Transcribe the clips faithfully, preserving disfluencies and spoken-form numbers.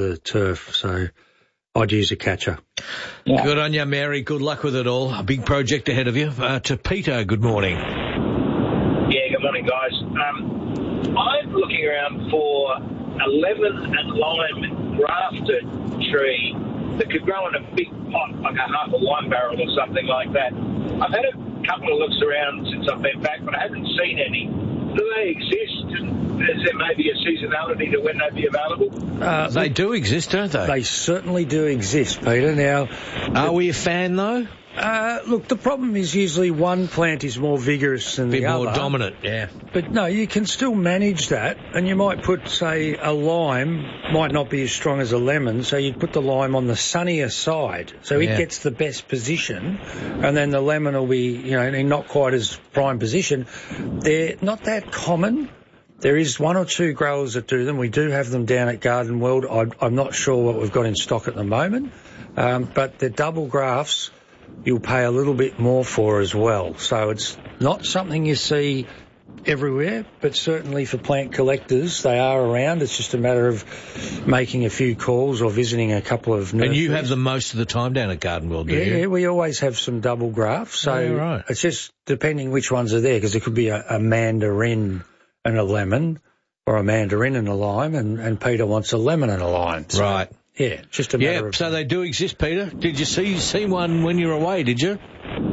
the turf. So I'd use a catcher. Yeah. Good on you, Mary. Good luck with it all. A big project ahead of you. Uh, to Peter, good morning. Yeah, good morning, guys. Um, I'm looking around for a lemon and lime grafted tree that could grow in a big pot, like a half a wine barrel or something like that. I've had a couple of looks around since I've been back, but I haven't seen any. Do they exist? And is there maybe a seasonality to when they'd be available? Uh, they do exist, don't they? They certainly do exist, Peter. Now, are we a fan, though? Uh, look, the problem is usually one plant is more vigorous than the other. A bit more dominant, yeah. But no, you can still manage that, and you might put, say, a lime might not be as strong as a lemon, so you'd put the lime on the sunnier side, so yeah. It gets the best position, and then the lemon will be, you know, in not quite as prime position. They're not that common. There is one or two growers that do them. We do have them down at Garden World. I, I'm not sure what we've got in stock at the moment, um, but the double grafts you'll pay a little bit more for as well. So it's not something you see everywhere, but certainly for plant collectors, they are around. It's just a matter of making a few calls or visiting a couple of nurseries. And you have them most of the time down at Garden World, do yeah, you? Yeah, we always have some double grafts. So yeah, right. It's just depending which ones are there, because there could be a, a mandarin and a lemon, or a mandarin and a lime, and, and Peter wants a lemon and a lime. So, right. Yeah, just a matter yeah, of... so they do exist, Peter. Did you see see one when you were away, did you?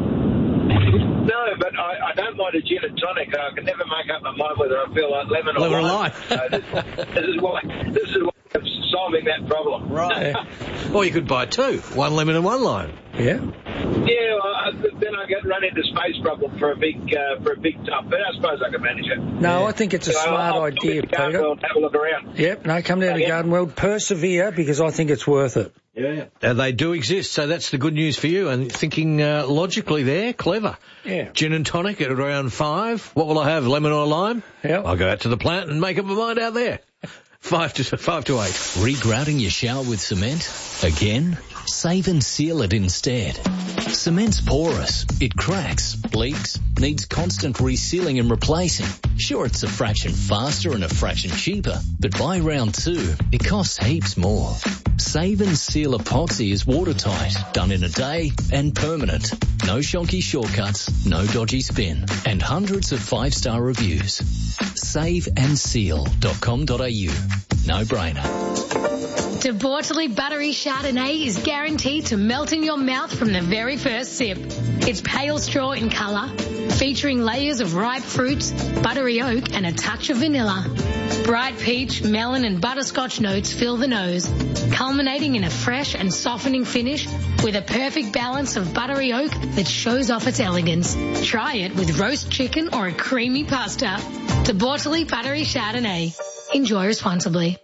No, but I, I don't mind a gin and tonic. I can never make up my mind whether I feel like lemon or lemon lime. or So this, this is why this is why I'm solving that problem. Right. Or you could buy two, one lemon and one lime. Yeah. Yeah, well, I, then I get run into space problem for a big uh, for a big tub, but I suppose I can manage it. No, yeah. I think it's a so smart I'll, I'll idea, Peter. Have a look around. Yep, no, come down oh, to yeah. Garden World. Persevere, because I think it's worth it. Yeah, uh, they do exist, so that's the good news for you. And thinking uh, logically there, clever. Yeah. Gin and tonic at around five. What will I have, lemon or lime? Yep. I'll go out to the plant and make up my mind out there. Five to five to eight. Regrouting your shower with cement? Again? Save and seal it instead. Cement's porous. It cracks, leaks, needs constant resealing and replacing. Sure, it's a fraction faster and a fraction cheaper, but by round two, it costs heaps more. Save and Seal Epoxy is watertight, done in a day, and permanent. No shonky shortcuts, no dodgy spin, and hundreds of five-star reviews. save and seal dot com dot a u. No brainer. De Bortoli Buttery Chardonnay is guaranteed to melt in your mouth from the very first sip. It's pale straw in colour, featuring layers of ripe fruits, buttery oak and a touch of vanilla. Bright peach, melon and butterscotch notes fill the nose, culminating in a fresh and softening finish with a perfect balance of buttery oak that shows off its elegance. Try it with roast chicken or a creamy pasta. De Bortoli Buttery Chardonnay. Enjoy responsibly.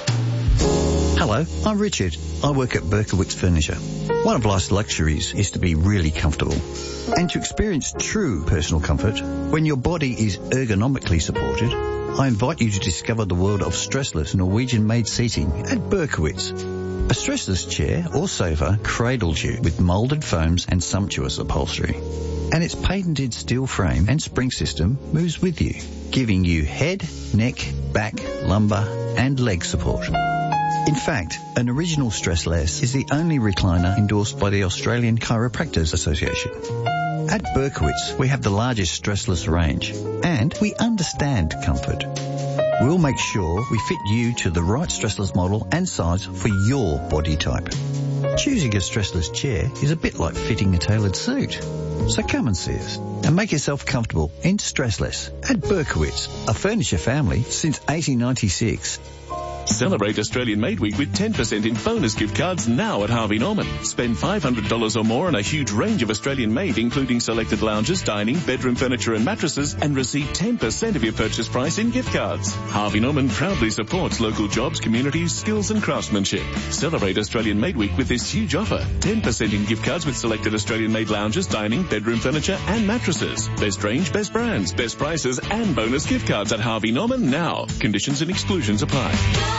Hello, I'm Richard. I work at Berkowitz Furniture. One of life's luxuries is to be really comfortable and to experience true personal comfort when your body is ergonomically supported. I invite you to discover the world of stressless Norwegian-made seating at Berkowitz. A stressless chair or sofa cradles you with moulded foams and sumptuous upholstery. And its patented steel frame and spring system moves with you, giving you head, neck, back, lumbar and leg support. In fact, an original Stressless is the only recliner endorsed by the Australian Chiropractors Association. At Berkowitz, we have the largest stressless range, and we understand comfort. We'll make sure we fit you to the right stressless model and size for your body type. Choosing a stressless chair is a bit like fitting a tailored suit. So come and see us and make yourself comfortable in Stressless at Berkowitz, a furniture family since eighteen ninety-six. Celebrate Australian Made Week with ten percent in bonus gift cards now at Harvey Norman. Spend five hundred dollars or more on a huge range of Australian made, including selected lounges, dining, bedroom furniture and mattresses, and receive ten percent of your purchase price in gift cards. Harvey Norman proudly supports local jobs, communities, skills and craftsmanship. Celebrate Australian Made Week with this huge offer. ten percent in gift cards with selected Australian made lounges, dining, bedroom furniture and mattresses. Best range, best brands, best prices and bonus gift cards at Harvey Norman now. Conditions and exclusions apply.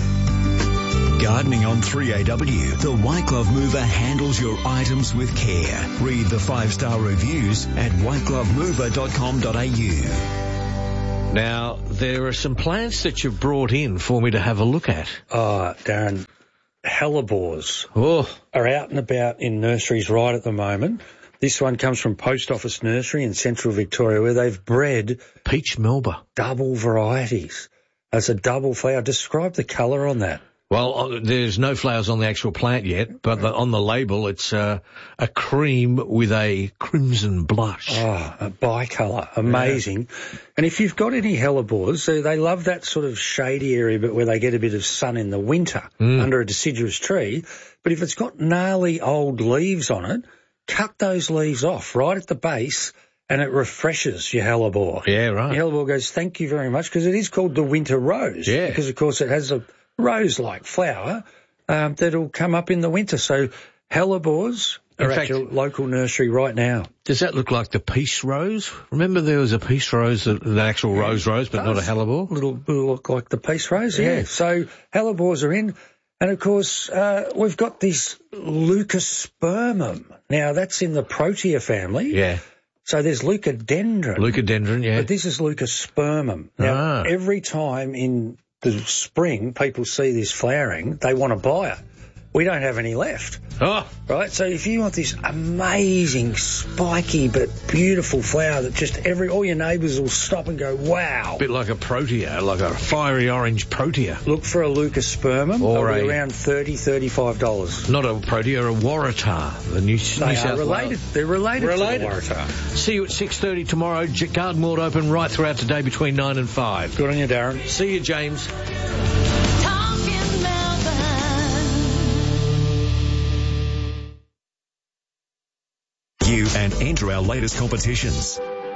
Gardening on three A W. The White Glove Mover handles your items with care. Read the five-star reviews at white glove mover dot com dot a u. Now, there are some plants that you've brought in for me to have a look at. Oh, Darren, hellebores Oh, are out and about in nurseries right at the moment. This one comes from Post Office Nursery in central Victoria, where they've bred peach melba. double varieties. It's a double flower. Describe the colour on that. Well, uh, there's no flowers on the actual plant yet, but the, on the label it's uh, a cream with a crimson blush. Oh, a bicolour. Amazing. Yeah. And if you've got any hellebores, they, they love that sort of shady area, but where they get a bit of sun in the winter mm. under a deciduous tree. But if it's got gnarly old leaves on it, cut those leaves off right at the base, and it refreshes your hellebore. Yeah, right. Your hellebore goes, thank you very much, because it is called the winter rose. Yeah. Because, of course, it has a rose-like flower um, that'll come up in the winter. So hellebores are at your local nursery right now. Does that look like the peace rose? Remember there was a peace rose, the actual yeah, rose rose, but not a hellebore? Little look like the peace rose, yeah. yeah. So hellebores are in. And, of course, uh, we've got this leucospermum. Now, that's in the Protea family. Yeah. So there's leucodendron. Leucodendron, yeah. But this is leucospermum. Now, ah. every time in the spring people see this flowering, they want to buy it. We don't have any left. Oh. Right? So if you want this amazing, spiky but beautiful flower that just every all your neighbours will stop and go, wow. A bit like a protea, like a fiery orange protea. Look for a leucospermum. Or They'll a, be around thirty dollars, thirty-five dollars. Not a protea, a waratah. The New, they New are South related. Wales. They're related, related to the waratah. See you at six thirty tomorrow. Garden Ward open right throughout today between nine and five. Good on you, Darren. See you, James. You and enter our latest competitions.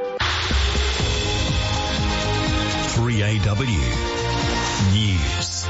three A W News.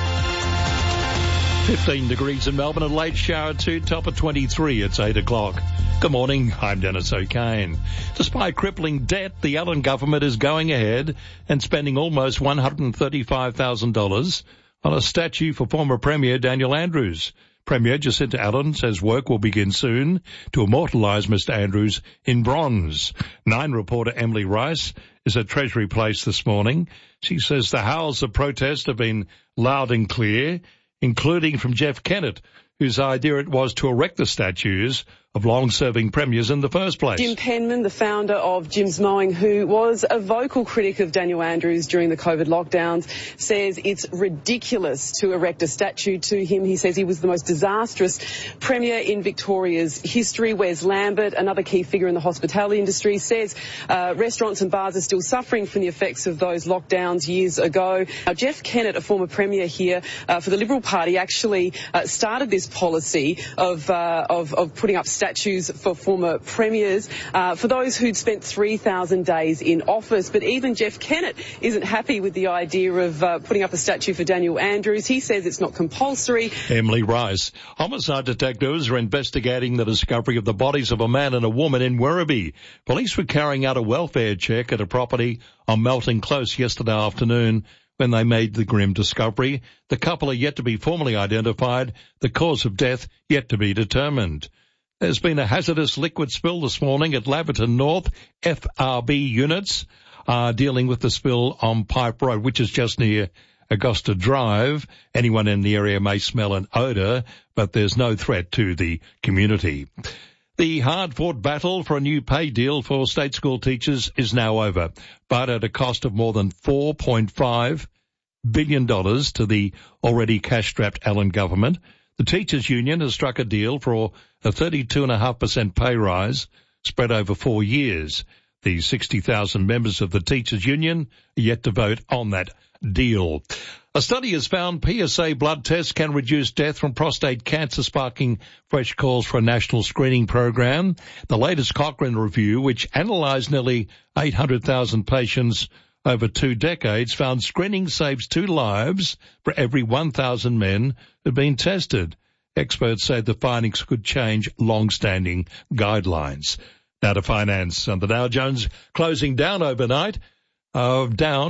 fifteen degrees in Melbourne, a late shower too, top of twenty-three. It's eight o'clock. Good morning, I'm Dennis O'Kane. Despite crippling debt, the Allen government is going ahead and spending almost one hundred thirty-five thousand dollars on a statue for former Premier Daniel Andrews. Premier Jacinta Allen says work will begin soon to immortalise Mister Andrews in bronze. Nine reporter Emily Rice is at Treasury Place this morning. She says the howls of protest have been loud and clear, including from Jeff Kennett, whose idea it was to erect the statues of long-serving premiers in the first place. Jim Penman, the founder of Jim's Mowing, who was a vocal critic of Daniel Andrews during the COVID lockdowns, says it's ridiculous to erect a statue to him. He says he was the most disastrous premier in Victoria's history. Wes Lambert, another key figure in the hospitality industry, says uh, restaurants and bars are still suffering from the effects of those lockdowns years ago. Now, Jeff Kennett, a former premier here uh, for the Liberal Party, actually uh, started this policy of, uh, of, of putting up statues for former premiers, uh, for those who'd spent three thousand days in office. But even Jeff Kennett isn't happy with the idea of uh, putting up a statue for Daniel Andrews. He says it's not compulsory. Emily Rice. Homicide detectives are investigating the discovery of the bodies of a man and a woman in Werribee. Police were carrying out a welfare check at a property on Melton Close yesterday afternoon when they made the grim discovery. The couple are yet to be formally identified. The cause of death yet to be determined. There's been a hazardous liquid spill this morning at Laverton North. F R B units are dealing with the spill on Pipe Road, which is just near Augusta Drive. Anyone in the area may smell an odour, but there's no threat to the community. The hard-fought battle for a new pay deal for state school teachers is now over, but at a cost of more than four point five billion dollars to the already cash-strapped Allen government. The Teachers Union has struck a deal for a thirty-two point five percent pay rise spread over four years. The sixty thousand members of the Teachers Union are yet to vote on that deal. A study has found P S A blood tests can reduce death from prostate cancer, sparking fresh calls for a national screening program. The latest Cochrane review, which analysed nearly eight hundred thousand patients over two decades, found screening saves two lives for every one thousand men who've been tested. Experts say the findings could change long-standing guidelines. Now to finance, and the Dow Jones closing down overnight, uh, down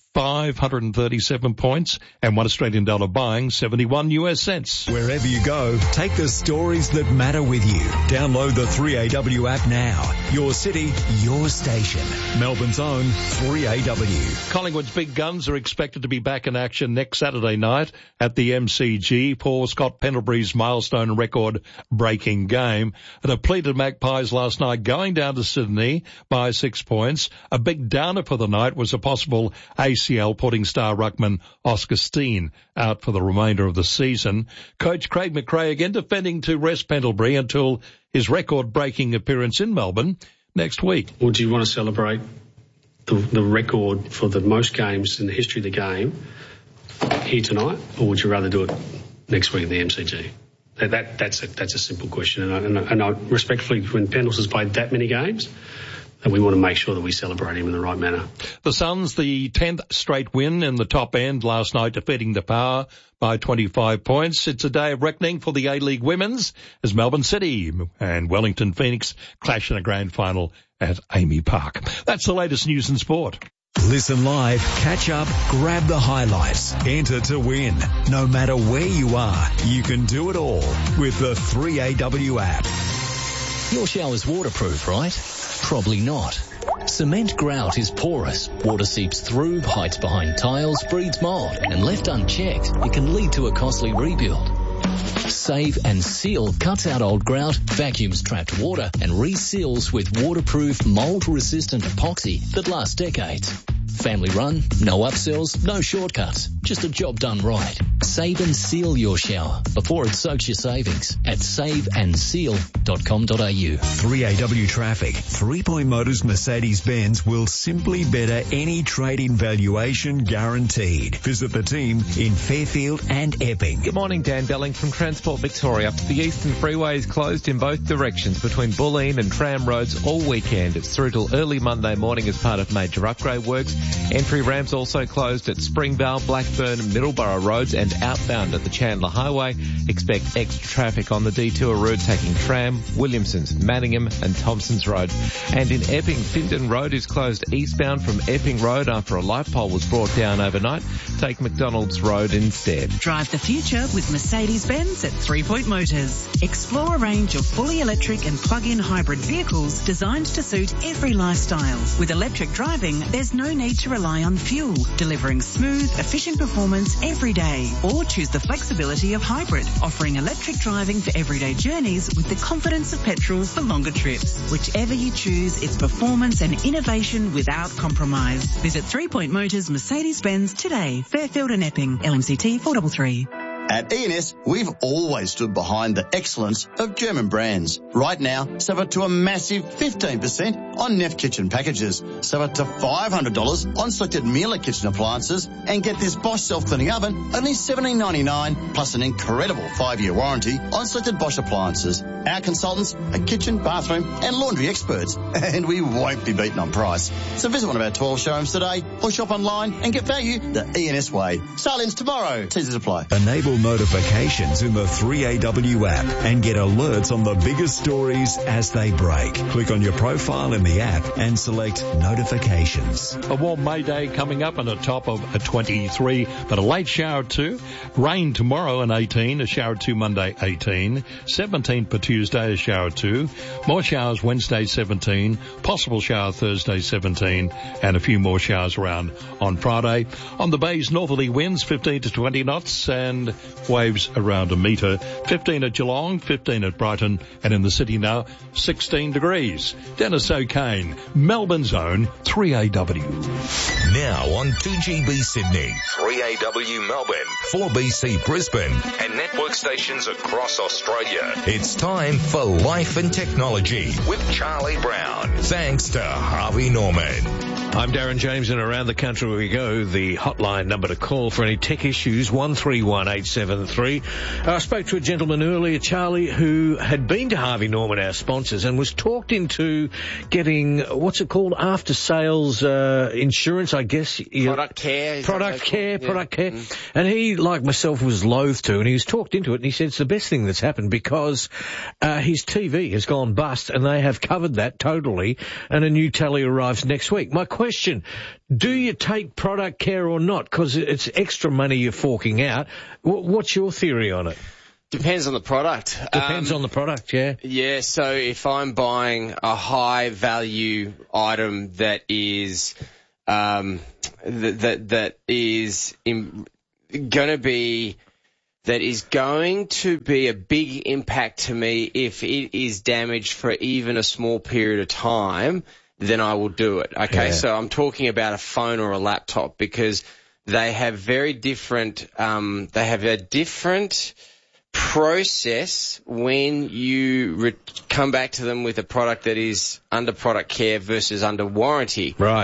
five hundred thirty-seven points, and one Australian dollar buying seventy-one U S cents. Wherever you go, take the stories that matter with you. Download the three A W app now. Your city, your station. Melbourne's own three A W. Collingwood's big guns are expected to be back in action next Saturday night at the M C G for Scott Pendlebury's milestone record-breaking game. A depleted Magpies last night going down to Sydney by six points. A big downer for the night was a possible A C L putting star ruckman Oscar Steen out for the remainder of the season. Coach Craig McRae again defending to rest Pendlebury until his record-breaking appearance in Melbourne next week. Or do you want to celebrate the, the record for the most games in the history of the game here tonight, or would you rather do it next week in the M C G? That, that that's a that's a simple question, and I, and I, and I respectfully, when Pendles has played that many games, and we want to make sure that we celebrate him in the right manner. The Suns, the tenth straight win in the top end last night, defeating the Power by twenty-five points. It's a day of reckoning for the A-League Women's as Melbourne City and Wellington Phoenix clash in a grand final at Amy Park. That's the latest news and sport. Listen live, catch up, grab the highlights, enter to win. No matter where you are, you can do it all with the three A W app. Your shower's waterproof, right? Probably not. Cement grout is porous. Water seeps through, hides behind tiles, breeds mold, and left unchecked, it can lead to a costly rebuild. Save and Seal cuts out old grout, vacuums trapped water, and reseals with waterproof, mold-resistant epoxy that lasts decades. Family run, no upsells, no shortcuts, just a job done right. Save and seal your shower before it soaks your savings at save and seal dot com dot a u. three A W traffic. Three Point Motors Mercedes-Benz will simply better any trade-in valuation guaranteed. Visit the team in Fairfield and Epping. Good morning, Dan Belling from Transport Victoria. The Eastern Freeway is closed in both directions between Bulleen and Tram Roads all weekend. It's through till early Monday morning as part of major upgrade works. Entry ramps also closed at Springvale, Blackburn, Middleborough Roads and outbound at the Chandler Highway. Expect extra traffic on the detour route taking Tram, Williamson's, Manningham and Thompson's Road. And in Epping, Findon Road is closed eastbound from Epping Road after a light pole was brought down overnight. Take McDonald's Road instead. Drive the future with Mercedes-Benz at Three Point Motors. Explore a range of fully electric and plug-in hybrid vehicles designed to suit every lifestyle. With electric driving, there's no need to rely on fuel, delivering smooth, efficient performance every day. Or choose the flexibility of hybrid, offering electric driving for everyday journeys with the confidence of petrol for longer trips. Whichever you choose, it's performance and innovation without compromise. Visit Three Point Motors Mercedes-Benz today. Fairfield and Epping. L M C T four three three. At E and S, we've always stood behind the excellence of German brands. Right now, save up to a massive fifteen percent on Neff kitchen packages. Save up to five hundred dollars on selected Miele kitchen appliances and get this Bosch self-cleaning oven only seventeen ninety-nine plus an incredible five-year warranty on selected Bosch appliances. Our consultants are kitchen, bathroom and laundry experts, and we won't be beaten on price. So visit one of our twelve showrooms today or shop online and get value the E and S way. Sale ends tomorrow. Teasers apply. Enable notifications in the three A W app and get alerts on the biggest stories as they break. Click on your profile in the app and select notifications. A warm May Day coming up and a top of a twenty-three, but a late shower too. Rain tomorrow and eighteen, a shower two Monday eighteen, seventeen for Tuesday, a shower two. More showers Wednesday seventeen, possible shower Thursday seventeen, and a few more showers around on Friday. On the bays, northerly winds fifteen to twenty knots and waves around a metre. fifteen at Geelong, fifteen at Brighton, and in the city now, sixteen degrees. Dennis O'Kane, Melbourne's own three A W. Now on two G B Sydney, three A W Melbourne, four B C Brisbane, and network stations across Australia. It's time for Life and Technology with Charlie Brown. Thanks to Harvey Norman. I'm Darren James, and around the country we go. The hotline number to call for any tech issues, one three one eight seven. seven three. I spoke to a gentleman earlier, Charlie, who had been to Harvey Norman, our sponsors, and was talked into getting, what's it called, after-sales uh, insurance, I guess. Product care. Product care, yeah. product care. Mm. And he, like myself, was loath to, and he was talked into it, and he said it's the best thing that's happened because uh, his T V has gone bust, and they have covered that totally, and a new telly arrives next week. My question, do you take product care or not? Because it's extra money you're forking out. W- what's your theory on it? Depends on the product. Depends um, on the product, yeah. Yeah, so if I'm buying a high value item that is, um, that, that, that is in, gonna be, that is going to be a big impact to me if it is damaged for even a small period of time, then I will do it. Okay, yeah. So I'm talking about a phone or a laptop because they have very different, um, they have a different process when you re- come back to them with a product that is under product care versus under warranty. Right.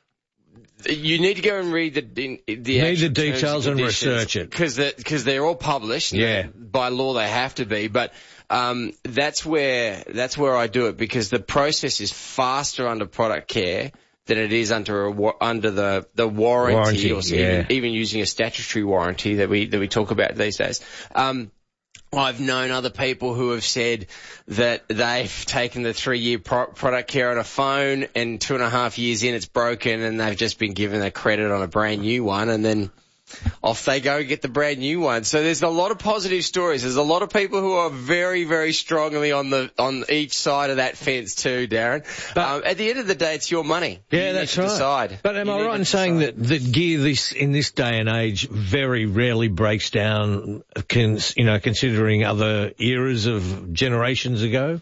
You need to go and read the the, the need the details and, and research it because because they're all published. Yeah. By law they have to be, but um, that's where that's where I do it because the process is faster under product care than it is under a, under the the warranty, warranty or yeah. even, even using a statutory warranty that we that we talk about these days. Um, I've known other people who have said that they've taken the three-year pro- product care on a phone and two and a half years in it's broken and they've just been given a credit on a brand new one and then off they go get the brand new one. So there's a lot of positive stories. There's a lot of people who are very, very strongly on the on each side of that fence too, Darren. But um, at the end of the day, it's your money. Yeah, you that's need to right. Decide. But am you I right in saying that, that gear this in this day and age very rarely breaks down, cons, you know, considering other eras of generations ago?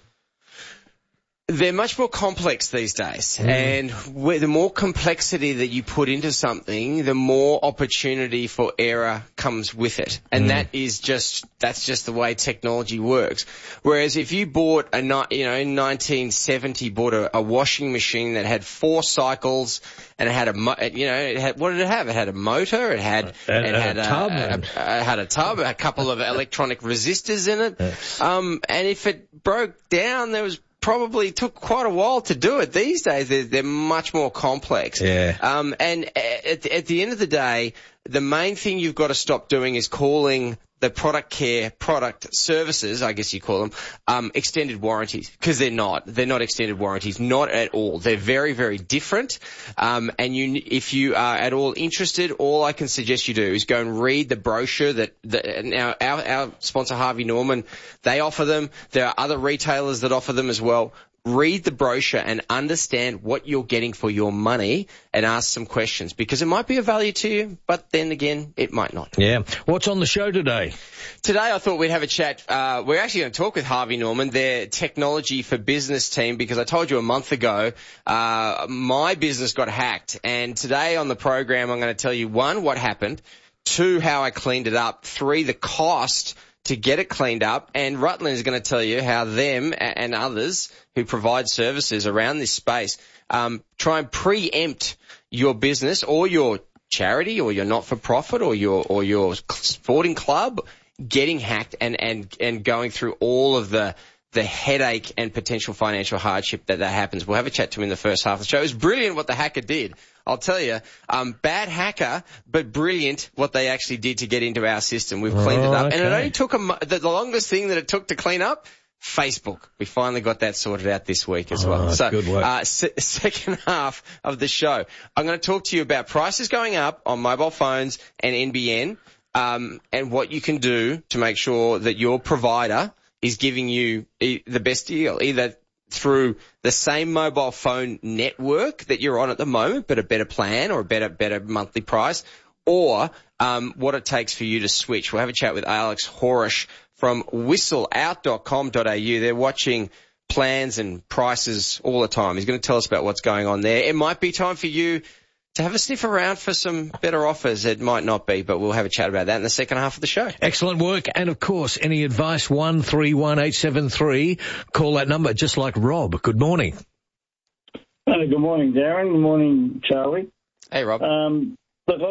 They're much more complex these days, mm. and where the more complexity that you put into something, the more opportunity for error comes with it, and mm. that is just that's just the way technology works. Whereas if you bought a you know in nineteen seventy bought a, a washing machine that had four cycles and it had a you know it had what did it have? It had a motor, it had and, it had a, a, tub, a, a, a had a tub, a couple of electronic resistors in it, yes. um, and if it broke down, there was probably took quite a while to do it. These days, they're, they're much more complex. Yeah. Um, and at, at the end of the day, the main thing you've got to stop doing is calling the product care product services, I guess you call them, um, extended warranties, because they're not. They're not extended warranties, not at all. They're very, very different. Um, and you, if you are at all interested, all I can suggest you do is go and read the brochure that, that now our, our sponsor Harvey Norman, they offer them. There are other retailers that offer them as well. Read the brochure and understand what you're getting for your money and ask some questions because it might be of value to you, but then again, it might not. Yeah. What's on the show today? Today I thought we'd have a chat. Uh, we're actually going to talk with Harvey Norman, their technology for business team, because I told you a month ago, uh, my business got hacked. And today on the program, I'm going to tell you, one, what happened, two, how I cleaned it up, three, the cost to get it cleaned up, and Rutland is going to tell you how them and others who provide services around this space um, try and preempt your business or your charity or your not-for-profit or your or your sporting club getting hacked and and and going through all of the the headache and potential financial hardship that that happens. We'll have a chat to him in the first half of the show. It was brilliant what the hacker did. I'll tell you, um, bad hacker, but brilliant what they actually did to get into our system. We've cleaned oh, it up. Okay. And it only took a, the, the longest thing that it took to clean up, Facebook. We finally got that sorted out this week as oh, well. So, good work. Uh, se- second half of the show, I'm going to talk to you about prices going up on mobile phones and N B N, um, and what you can do to make sure that your provider is giving you e- the best deal, either through the same mobile phone network that you're on at the moment, but a better plan or a better, better monthly price, or um, what it takes for you to switch. We'll have a chat with Alex Horish from whistle out dot com dot a u. They're watching plans and prices all the time. He's going to tell us about what's going on there. It might be time for you to have a sniff around for some better offers. It might not be, but we'll have a chat about that in the second half of the show. Excellent work. And, of course, any advice, one three one eight seven three. Call that number just like Rob. Good morning. Uh, good morning, Darren. Good morning, Charlie. Hey, Rob. Um, look, I've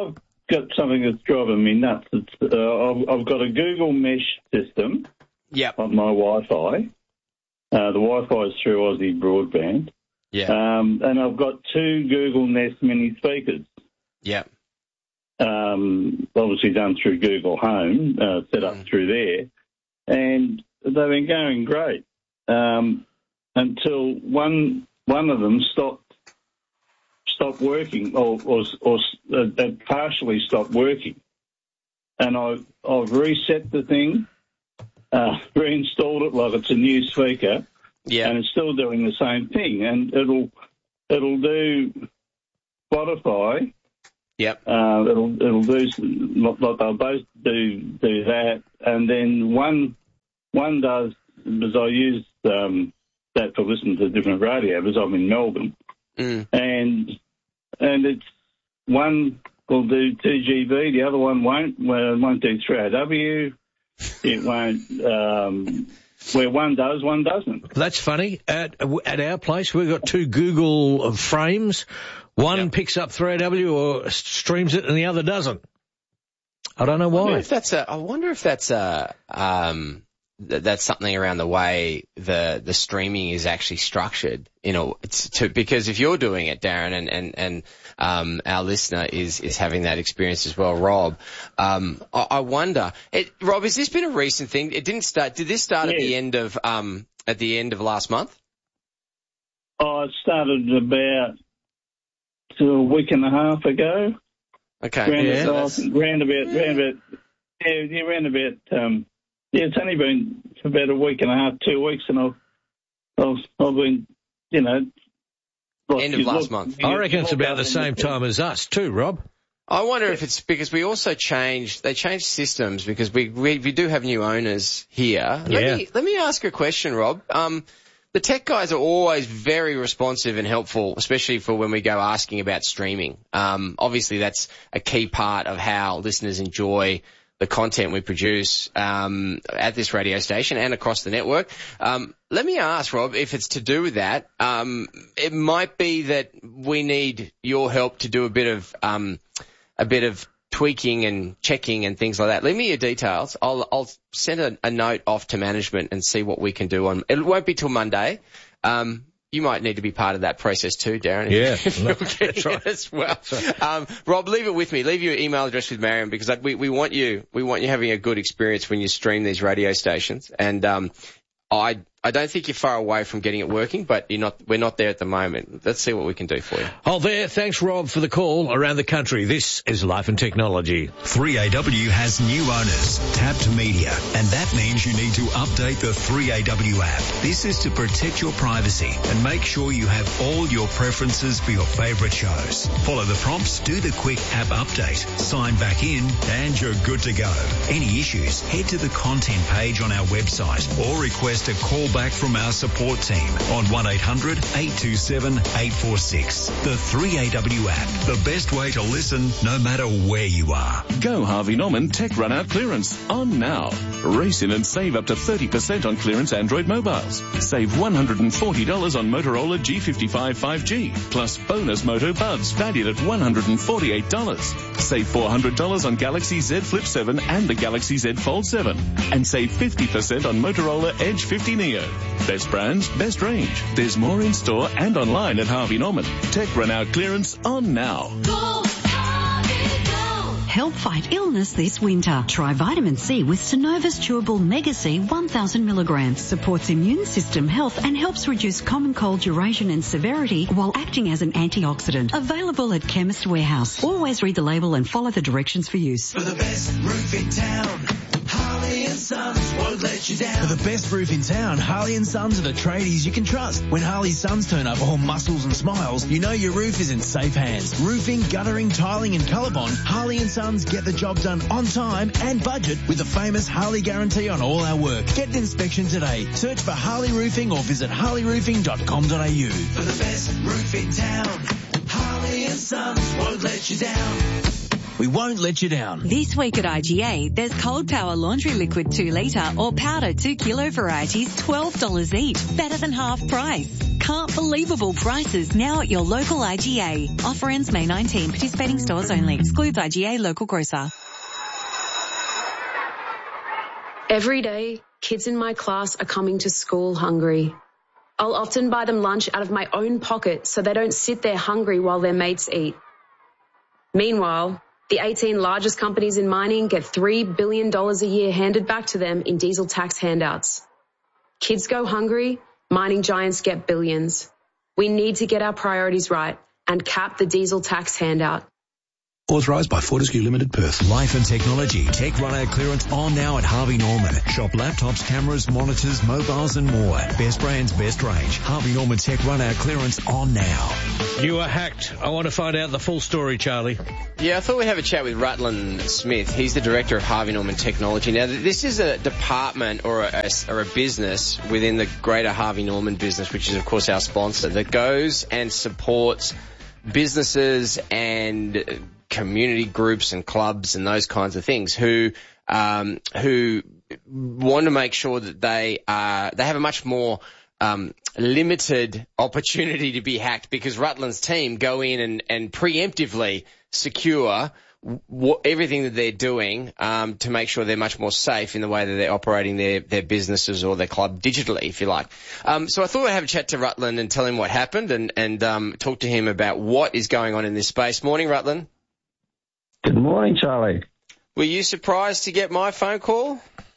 got something that's driving me nuts. It's, uh, I've, I've got a Google Mesh system yep. on my Wi-Fi. Uh, the Wi-Fi is through Aussie Broadband. Yeah. Um, and I've got two Google Nest Mini speakers. Yeah. Um, obviously done through Google Home, uh, set up mm. through there. And they've been going great um, until one one of them stopped stopped working, or, or, or uh, partially stopped working. And I, I've reset the thing, uh, reinstalled it like it's a new speaker, yeah, and it's still doing the same thing. And it'll it'll do Spotify. Yep. Uh, it'll it'll do like they'll both do do that, and then one one does, because I use um, that for listening to different radio, because I'm in Melbourne, mm. and and it's one will do two G B, the other one won't. Well, it won't do three A W. It won't. Um, where one does, one doesn't. That's funny. At at our place, we've got two Google frames. One yep. picks up three A W or streams it, and the other doesn't. I don't know why. I wonder if that's a. I wonder if that's a. Um, th- that's something around the way the the streaming is actually structured. You know, it's to because if you're doing it, Darren, and and and um, our listener is is having that experience as well, Rob. Um, I, I wonder, it, Rob, has this been a recent thing? It didn't start. Did this start yeah. at the end of um at the end of last month? Oh, it started about. To a week and a half ago. Okay. Round, yeah, about, round about, round about, yeah, yeah, round about, um, yeah, it's only been for about a week and a half, two weeks, and I've, I've, I've been, you know. Like End of last look, month. I reckon it's about the same time as us too, Rob. I wonder if it's because we also changed, they changed systems because we, we, we do have new owners here. Yeah. Let me, let me ask a question, Rob. Um, The tech guys are always very responsive and helpful, especially for when we go asking about streaming. Um, obviously that's a key part of how listeners enjoy the content we produce, um, at this radio station and across the network. Um, let me ask, Rob, if it's to do with that. Um, it might be that we need your help to do a bit of, um, a bit of tweaking and checking and things like that. Leave me your details. I'll, I'll send a, a note off to management and see what we can do on, it won't be till Monday. Um, you might need to be part of that process too, Darren. Yeah. If you're that's right. As well. Right. Um, Rob, leave it with me. Leave your email address with Marion because we, we want you, we want you having a good experience when you stream these radio stations. And, um, I, I don't think you're far away from getting it working, but you're not, we're not there at the moment. Let's see what we can do for you. Oh, there. Thanks, Rob, for the call around the country. This is Life and Technology. three A W has new owners, Tapped Media, and that means you need to update the three A W app. This is to protect your privacy and make sure you have all your preferences for your favorite shows. Follow the prompts, do the quick app update, sign back in, and you're good to go. Any issues, head to the content page on our website or request a call back from our support team on one eight hundred eight two seven eight four six. The three A W app, the best way to listen no matter where you are. Go Harvey Norman Tech Run Out Clearance on now. Race in and save up to thirty percent on clearance Android mobiles. Save one hundred forty dollars on Motorola G fifty-five five G, plus bonus Moto Buds valued at one hundred forty-eight dollars. Save four hundred dollars on Galaxy Z Flip seven and the Galaxy Z Fold seven. And save fifty percent on Motorola Edge fifty Neo. Best brands, best range. There's more in store and online at Harvey Norman. Tech Run Out Clearance on now. Go, Harvey, go. Help fight illness this winter. Try vitamin C with Synova's Chewable Mega C one thousand milligrams. Supports immune system health and helps reduce common cold duration and severity while acting as an antioxidant. Available at Chemist Warehouse. Always read the label and follow the directions for use. For the best roof in town, Harley and Sons won't let you down. For the best roof in town, Harley and Sons are the tradies you can trust. When Harley Sons turn up all muscles and smiles, you know your roof is in safe hands. Roofing, guttering, tiling and Colorbond, Harley and Sons get the job done on time and budget with the famous Harley guarantee on all our work. Get an inspection today. Search for Harley Roofing or visit harley roofing dot com dot a u. For the best roof in town, Harley and Sons won't let you down. We won't let you down. This week at I G A, there's Cold Power Laundry Liquid two litre or Powder two kilo varieties, twelve dollars each. Better than half price. Can't believable prices now at your local I G A. Offer ends May nineteenth. Participating stores only. Excludes I G A local grocer. Every day, kids in my class are coming to school hungry. I'll often buy them lunch out of my own pocket so they don't sit there hungry while their mates eat. Meanwhile, the eighteen largest companies in mining get three billion dollars a year handed back to them in diesel tax handouts. Kids go hungry, mining giants get billions. We need to get our priorities right and cap the diesel tax handout. Authorised by Fortescue Limited, Perth. Life and Technology. Tech Run Out clearance on now at Harvey Norman. Shop laptops, cameras, monitors, mobiles and more. Best brands, best range. Harvey Norman Tech Run Out clearance on now. You were hacked. I want to find out the full story, Charlie. Yeah, I thought we'd have a chat with Rutland Smith. He's the director of Harvey Norman Technology. Now, this is a department or a, or a business within the greater Harvey Norman business, which is, of course, our sponsor, that goes and supports businesses and community groups and clubs and those kinds of things who um, who want to make sure that they are they have a much more um, limited opportunity to be hacked, because Rutland's team go in and, and preemptively secure w- everything that they're doing um, to make sure they're much more safe in the way that they're operating their, their businesses or their club digitally, if you like. Um, so I thought I'd have a chat to Rutland and tell him what happened and, and um, talk to him about what is going on in this space. Morning, Rutland. Good morning, Charlie. Were you surprised to get my phone call?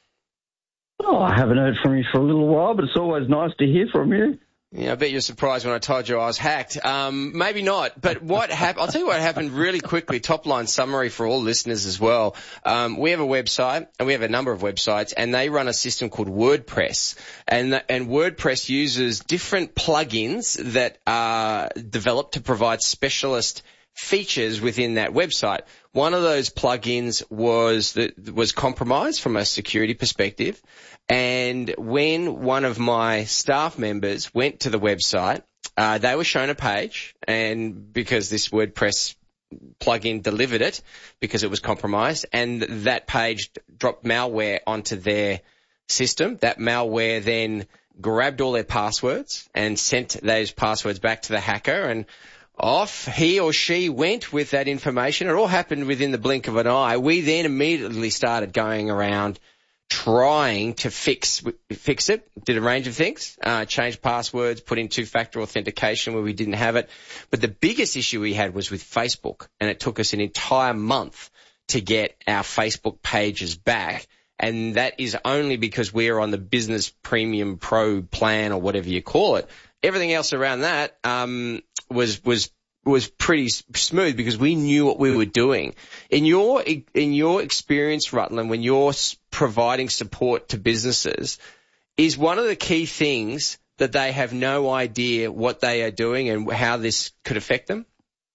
Oh, I haven't heard from you for a little while, but it's always nice to hear from you. Yeah, I bet you're surprised when I told you I was hacked. Um, maybe not, but what happened? I'll tell you what happened really quickly. Top line summary for all listeners as well. Um, we have a website, and we have a number of websites, and they run a system called WordPress, and the, and WordPress uses different plugins that are developed to provide specialist features within that website. One of those plugins was that was compromised from a security perspective, and when one of my staff members went to the website, uh, they were shown a page, and because this WordPress plugin delivered it, because it was compromised, and that page dropped malware onto their system. That malware then grabbed all their passwords and sent those passwords back to the hacker, and off he or she went with that information. It all happened within the blink of an eye. We then immediately started going around trying to fix fix it, did a range of things, uh, changed passwords, put in two-factor authentication where we didn't have it. But the biggest issue we had was with Facebook, and it took us an entire month to get our Facebook pages back. And that is only because we're on the Business Premium Pro plan or whatever you call it. Everything else around that um, was was was pretty smooth because we knew what we were doing. In your in your experience, Rutland, when you're providing support to businesses, is one of the key things that they have no idea what they are doing and how this could affect them?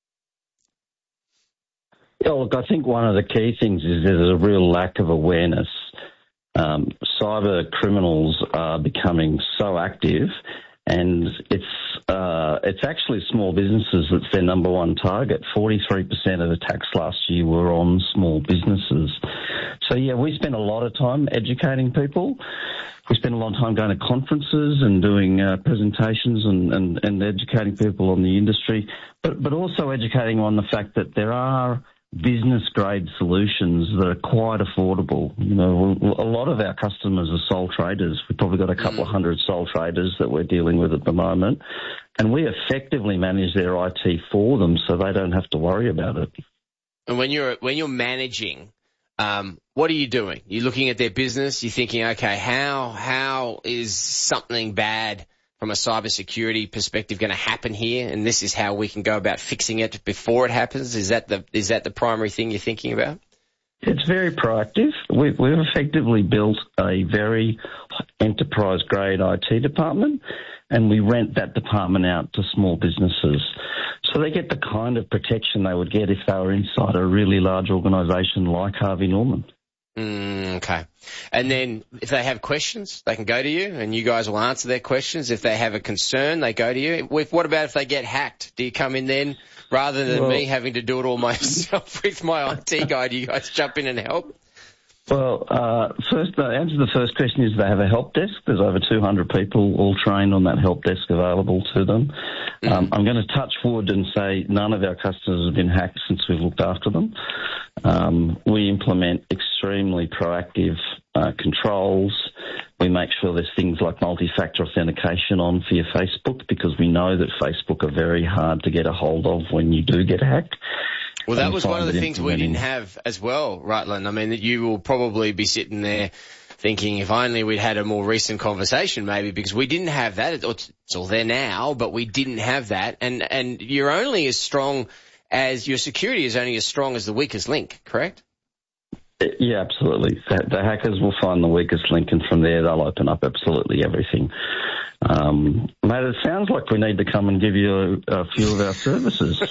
Yeah, look, I think one of the key things is there's a real lack of awareness. Um, cyber criminals are becoming so active. And it's uh, it's actually small businesses that's their number one target. forty-three percent of attacks last year were on small businesses. So, yeah, we spend a lot of time educating people. We spend a lot of time going to conferences and doing uh, presentations and, and, and educating people on the industry, but, but also educating on the fact that there are business-grade solutions that are quite affordable. You know, a lot of our customers are sole traders. We've probably got a couple of hundred sole traders that we're dealing with at the moment, and we effectively manage their I T for them so they don't have to worry about it. And when you're when you're managing, um, what are you doing? You're looking at their business. You're thinking, okay, how how is something bad from a cybersecurity perspective going to happen here, and this is how we can go about fixing it before it happens? Is that the is that the primary thing you're thinking about? It's very proactive. We've, we've effectively built a very enterprise-grade I T department, and we rent that department out to small businesses. So they get the kind of protection they would get if they were inside a really large organisation like Harvey Norman. Mm, okay. And then if they have questions, they can go to you and you guys will answer their questions. If they have a concern, they go to you. What about if they get hacked? Do you come in then rather than well, me having to do it all myself with my I T guy? Do you guys jump in and help? Well, uh, first, the answer to the first question is they have a help desk. There's over two hundred people all trained on that help desk available to them. Mm-hmm. Um, I'm going to touch wood and say none of our customers have been hacked since we've looked after them. Um, we implement extremely proactive uh, controls. We make sure there's things like multi-factor authentication on for your Facebook, because we know that Facebook are very hard to get a hold of when you do get hacked. Well, that was one of the things we didn't have as well, Rutland. I mean, that you will probably be sitting there thinking, if only we'd had a more recent conversation, maybe, because we didn't have that. It's all there now, but we didn't have that. And, and you're only as strong as, your security is only as strong as the weakest link, correct? Yeah, absolutely. The, the hackers will find the weakest link, and from there they'll open up absolutely everything. Um, mate, it sounds like we need to come and give you a, a few of our services.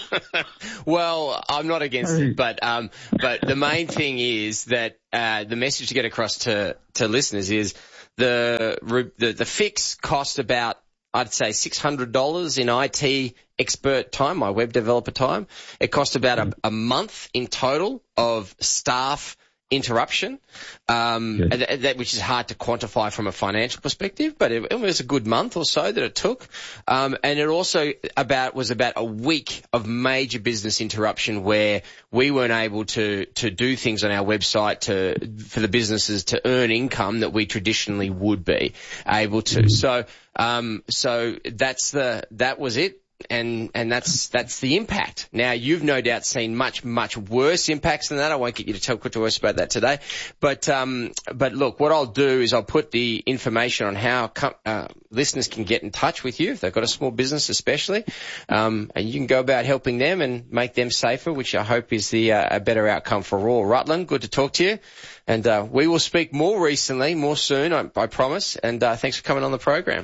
Well, I'm not against it, but um, but the main thing is that uh, the message to get across to, to listeners is the, the the fix cost about, I'd say, six hundred dollars in I T expert time, my web developer time. It cost about a, a month in total of staff interruption, um, yeah. that, which is hard to quantify from a financial perspective, but it, it was a good month or so that it took. Um, and it also about was about a week of major business interruption where we weren't able to to do things on our website to for the businesses to earn income that we traditionally would be able to. Mm-hmm. So um, so that's the that was it. And, and that's, that's the impact. Now, you've no doubt seen much, much worse impacts than that. I won't get you to talk to us about that today. But, um, but look, what I'll do is I'll put the information on how, com- uh, listeners can get in touch with you if they've got a small business especially. Um, and you can go about helping them and make them safer, which I hope is the, uh, a better outcome for all. Rutland, good to talk to you. And, uh, we will speak more recently, more soon, I, I promise. And, uh, thanks for coming on the program.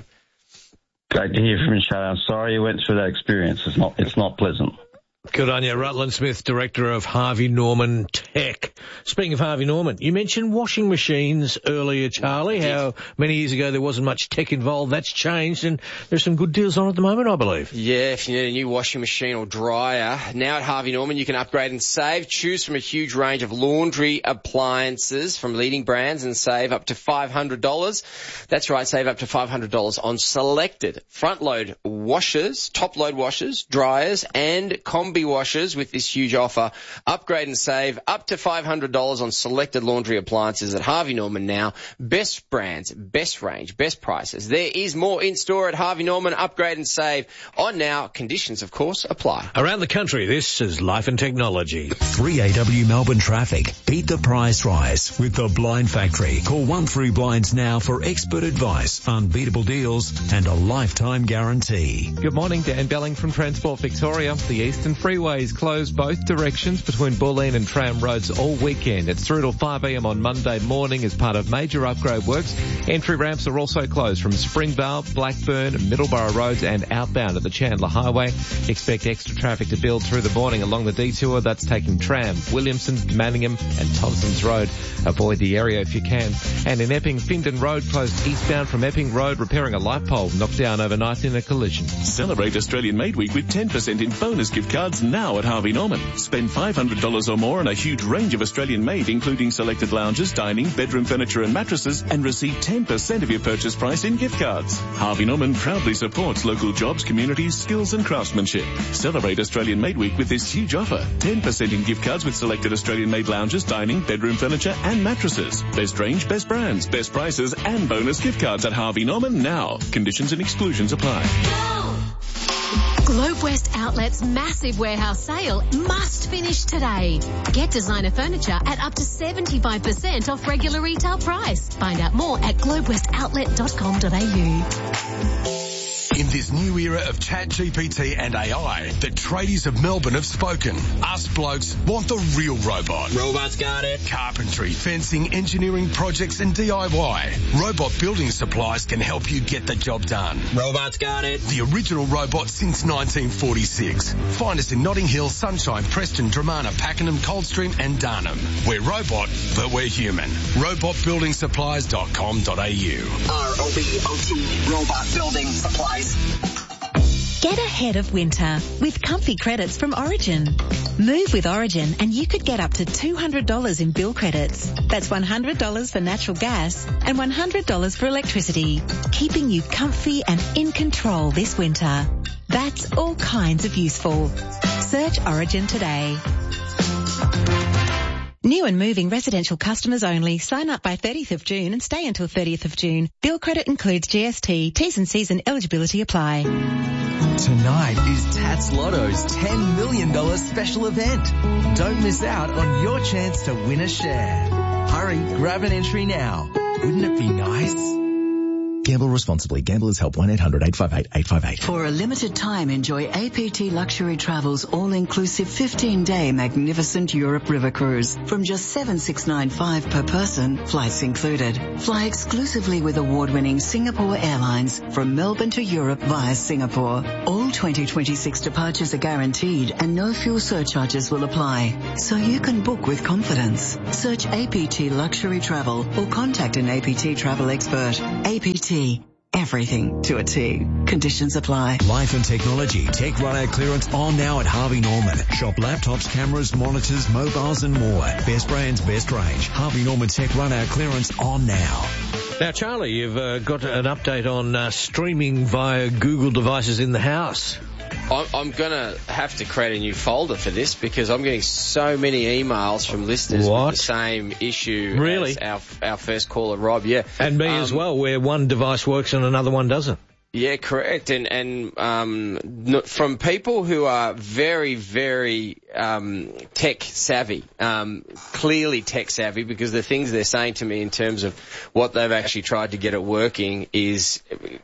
Great to hear from you, Shane. I'm sorry you went through that experience. It's not, it's not pleasant. Good on you. Rutland Smith, Director of Harvey Norman Tech. Speaking of Harvey Norman, you mentioned washing machines earlier, Charlie, how many years ago there wasn't much tech involved. That's changed, and there's some good deals on at the moment, I believe. Yeah, if you need a new washing machine or dryer, now at Harvey Norman you can upgrade and save. Choose from a huge range of laundry appliances from leading brands and save up to five hundred dollars. That's right, save up to five hundred dollars on selected front-load washers, top-load washers, dryers, and combi washers with this huge offer. Upgrade and save up to five hundred dollars on selected laundry appliances at Harvey Norman now. Best brands, best range, best prices. There is more in store at Harvey Norman. Upgrade and save on now. Conditions, of course, apply. Around the country, this is Life and Technology. three A W Melbourne traffic. Beat the price rise with the Blind Factory. Call one three Blinds now for expert advice, unbeatable deals, and a lifetime guarantee. Good morning, Dan Belling from Transport Victoria. The Eastern Freeway is closed both directions between Bulleen and Tram Roads all weekend. It's through till five a m on Monday morning as part of major upgrade works. Entry ramps are also closed from Springvale, Blackburn, Middleborough Roads and outbound at the Chandler Highway. Expect extra traffic to build through the morning along the detour. That's taking Tram, Williamson, Manningham and Thompson's Road. Avoid the area if you can. And in Epping, Findon Road closed eastbound from Epping Road, repairing a light pole knocked down overnight in a collision. Celebrate Australian Made Week with ten percent in bonus gift cards now at Harvey Norman. Spend five hundred dollars or more on a huge range of Australian made, including selected lounges, dining, bedroom furniture and mattresses, and receive ten percent of your purchase price in gift cards. Harvey Norman proudly supports local jobs, communities, skills and craftsmanship. Celebrate Australian Made Week with this huge offer. ten percent in gift cards with selected Australian made lounges, dining, bedroom furniture and mattresses. Best range, best brands, best prices and bonus gift cards at Harvey Norman now. Conditions and exclusions apply. Globe West Outlet's massive warehouse sale must finish today. Get designer furniture at up to seventy-five percent off regular retail price. Find out more at globe west outlet dot com dot a u. In this new era of Chat G P T and A I, the tradies of Melbourne have spoken. Us blokes want the real robot. Robots got it. Carpentry, fencing, engineering projects and D I Y. Robot Building Supplies can help you get the job done. Robots got it. The original robot since nineteen forty-six. Find us in Notting Hill, Sunshine, Preston, Dramana, Pakenham, Coldstream and Darnham. We're robot, but we're human. robot building supplies dot com dot a u. R O B O T, Robot Building Supplies. Get ahead of winter with comfy credits from Origin. Move with Origin and you could get up to two hundred dollars in bill credits. That's one hundred dollars for natural gas and one hundred dollars for electricity, keeping you comfy and in control this winter. That's all kinds of useful. Search Origin today. New and moving residential customers only. Sign up by thirtieth of June and stay until thirtieth of June. Bill credit includes G S T. T's and C's and eligibility apply. Tonight is Tats Lotto's ten million dollars special event. Don't miss out on your chance to win a share. Hurry, grab an entry now. Wouldn't it be nice? Gamble responsibly. Gamblers Help one eight hundred eight five eight eight five eight. For a limited time, enjoy A P T Luxury Travel's all-inclusive fifteen-day magnificent Europe River Cruise from just seven thousand six hundred ninety-five dollars per person, flights included. Fly exclusively with award-winning Singapore Airlines from Melbourne to Europe via Singapore. All twenty twenty-six departures are guaranteed and no fuel surcharges will apply, so you can book with confidence. Search A P T Luxury Travel or contact an A P T travel expert. A P T. Everything to a T. Conditions apply. Life and Technology. Tech Run Out clearance on now at Harvey Norman. Shop laptops, cameras, monitors, mobiles and more. Best brands, best range. Harvey Norman Tech Run Out clearance on now. Now, Charlie, you've uh, got an update on uh, streaming via Google devices in the house. I'm, I'm going to have to create a new folder for this because I'm getting so many emails from listeners What? with the same issue Really? as our, our first caller, Rob. Yeah. And me Um, as well, where one device works and another one doesn't. Yeah, correct. And and um, n- from people who are very, very um, tech savvy, um, clearly tech savvy, because the things they're saying to me in terms of what they've actually tried to get it working is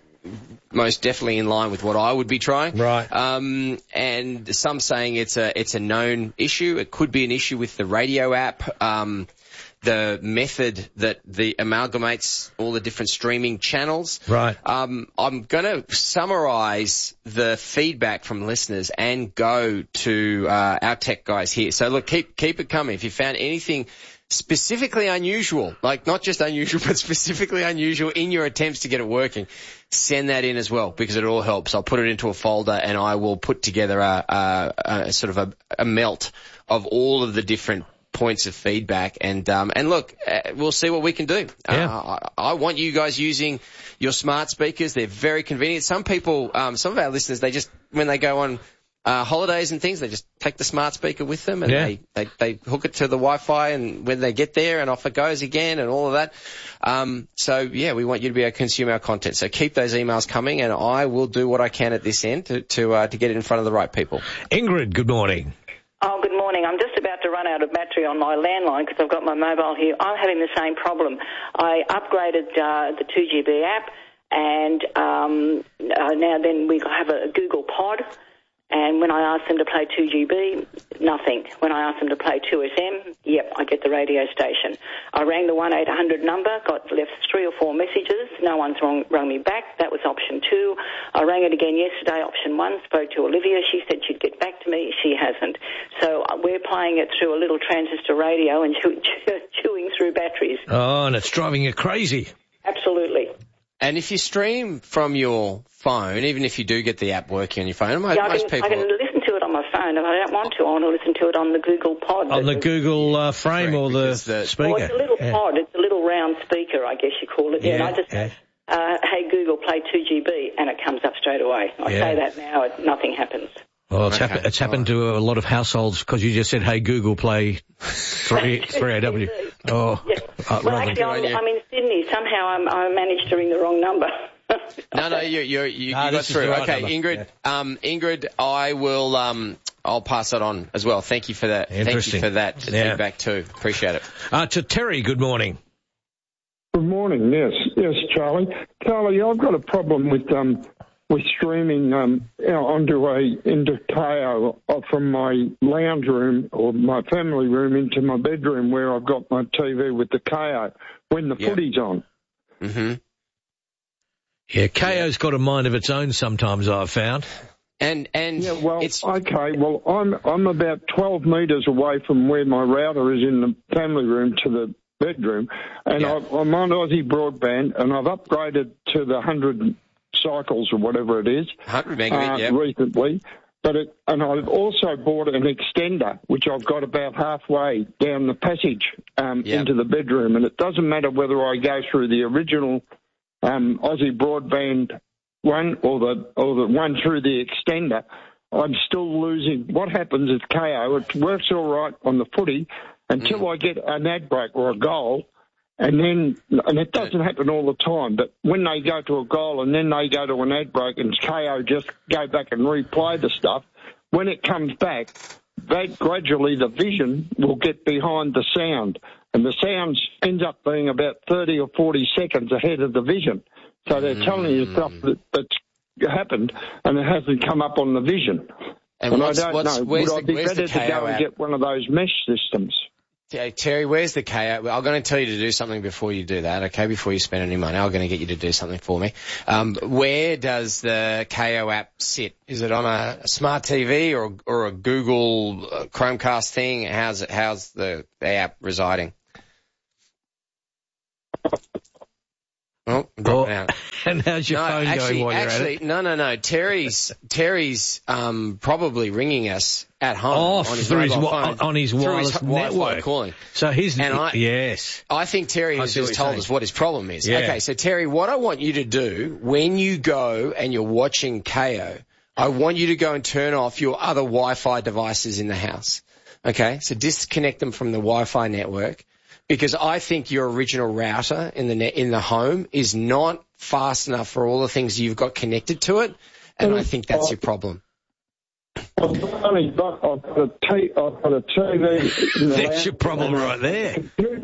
most definitely in line with what I would be trying. Right. Um, and some saying it's a it's a known issue. It could be an issue with the radio app. Um, the method that the amalgamates all the different streaming channels. Right. Um, I'm going to summarize the feedback from listeners and go to uh, our tech guys here. So look, keep keep it coming. If you found anything specifically unusual, like not just unusual, but specifically unusual in your attempts to get it working, send that in as well, because it all helps. I'll put it into a folder and I will put together a, a, a sort of a, a melt of all of the different points of feedback, and um, and look, uh, we'll see what we can do. Yeah. Uh, I, I want you guys using your smart speakers. They're very convenient. Some people, um, some of our listeners, they just, when they go on uh, holidays and things, they just take the smart speaker with them and Yeah. they, they, they hook it to the Wi-Fi, and when they get there and off it goes again and all of that. Um, so yeah, we want you to be able to consume our content. So keep those emails coming, and I will do what I can at this end to, to, uh, to get it in front of the right people. Ingrid, good morning. Oh, good morning. I'm just about to run out of battery on my landline because I've got my mobile here. I'm having the same problem. I upgraded uh, the two G B app, and um, uh, now then we have a Google Pod, and when I ask them to play two G B, nothing. When I ask them to play two S M, yep, I get the radio station. I rang the one eight hundred number, got left three or four messages. No one's rung, rung me back. That was option two. I rang it again yesterday, option one, spoke to Olivia. She said she'd get back to me. She hasn't. So uh, we're playing it through a little transistor radio and chew- chewing through batteries. Oh, and it's driving you crazy. Absolutely. And if you stream from your phone, even if you do get the app working on your phone, most, yeah, I most can, people... I can listen to it on my phone. If I don't want to, I want to listen to it on the Google Pod. On the Google uh, frame or the, the speaker. Well, it's a little yeah. pod. It's a little round speaker, I guess you call it. Yeah, and I just, yeah. uh, hey, Google, play two G B, and it comes up straight away. I Yeah. say that now, it, nothing happens. Well, it's, Okay. happen- it's happened to a lot of households because you just said, hey, Google, play three A W. Oh, Yeah. uh, Well, rather- actually, I'm, I'm in Sydney. Somehow I'm, I managed to ring the wrong number. No, no, you, you, you, Nah, you got this is through. the right Okay, number. Ingrid, um, Ingrid, I will, um, I'll pass that on as well. Thank you for that. Thank you Interesting. for that Yeah. feedback too. Appreciate it. Uh, to Terry, good morning. Good morning. Yes, yes, Charlie. Charlie, I've got a problem with um with streaming um you know, onto a into Kayo from my lounge room or my family room into my bedroom where I've got my T V with the Kayo when the Yeah. footy's on. Mm-hmm. Yeah, K O's got a mind of its own sometimes, I've found. And, and Yeah, well, it's, okay. Well, I'm I'm about twelve metres away from where my router is in the family room to the bedroom, and Yeah. I, I'm on Aussie Broadband, and I've upgraded to the one hundred cycles or whatever it is. one hundred megabit, uh, yeah. Recently. But it, and I've also bought an extender, which I've got about halfway down the passage um, Yep. into the bedroom. And it doesn't matter whether I go through the original um, Aussie Broadband one or the or the one through the extender, I'm still losing. What happens is K O, it works all right on the footy until Mm. I get an ad break or a goal. And then, and it doesn't happen all the time, but when they go to a goal and then they go to an ad break and K O just go back and replay the stuff, when it comes back, that gradually the vision will get behind the sound. And the sound ends up being about thirty or forty seconds ahead of the vision. So they're telling you stuff that, that's happened and it hasn't come up on the vision. And, And, I what's, don't what's, know, where's would I the, be where's better the to K O go and app? get one of those mesh systems? Yeah, Terry, where's the K O? I'm going to tell you to do something before you do that, okay, before you spend any money. I'm going to get you to do something for me. Um, where does the K O app sit? Is it on a smart T V or, or a Google Chromecast thing? How's it, how's the, the app residing? Oh, I'm dropping out. And how's your no, phone actually, going while actually, you're at it? No, no, no. Terry's Terry's um, probably ringing us at home Oh, on his through his mobile wi- phone, on his through wireless Wi-Fi network. calling. So he's And I- yes. I think Terry I has see what just you're told saying. us what his problem is. Yeah. Okay, so Terry, what I want you to do when you go and you're watching K O, I want you to go and turn off your other Wi-Fi devices in the house. Okay, so disconnect them from the Wi-Fi network. Because I think your original router in the net, in the home is not fast enough for all the things you've got connected to it, and I think that's your problem. I've only got, I've got a T, I've got a T V. In the That's your problem right there.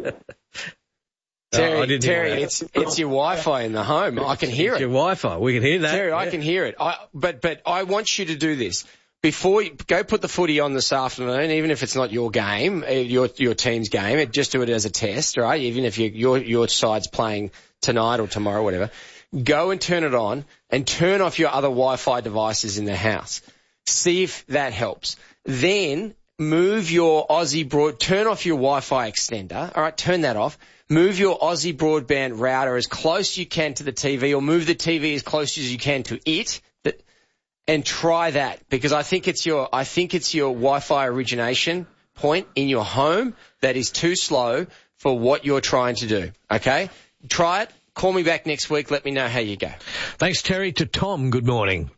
Terry, No, I didn't hear Terry, that. it's it's your Wi-Fi in the home. I can hear It's it. your Wi-Fi. We can hear that. Terry, I Yeah. can hear it. I, but but I want you to do this. Before you go put the footy on this afternoon, even if it's not your game, uh, your your team's game, just do it as a test, right? Even if you, your your side's playing tonight or tomorrow, whatever. Go and turn it on and turn off your other Wi-Fi devices in the house. See if that helps. Then move your Aussie broad, turn off your Wi-Fi extender. All right, turn that off. Move your Aussie broadband router as close as you can to the T V, or move the T V as close as you can to it. That, and try that, because I think it's your I think it's your Wi-Fi origination point in your home that is too slow for what you're trying to do. Okay, try it. Call me back next week. Let me know how you go. Thanks, Terry. To Tom, good morning.